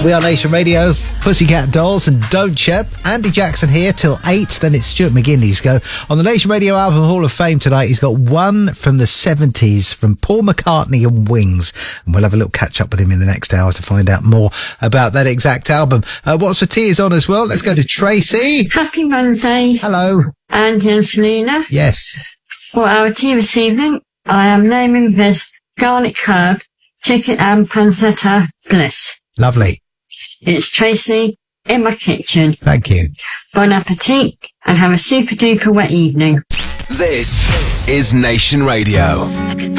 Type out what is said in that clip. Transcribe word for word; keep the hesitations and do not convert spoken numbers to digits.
We are Nation Radio, Pussycat Dolls and Don't Chep. Andy Jackson here till eight, then it's Stuart McGinley's go. On the Nation Radio Album Hall of Fame tonight, he's got one from the seventies from Paul McCartney and Wings. And we'll have a little catch up with him in the next hour to find out more about that exact album. Uh, What's for Tea is on as well. Let's go to Tracy. Happy Monday. Hello. Andy and Selena. Yes. For our tea this evening, I am naming this garlic herb, chicken and pancetta bliss. Lovely. It's Tracy in my kitchen. Thank you. Bon appetit and have a super duper wet evening. This is Nation Radio.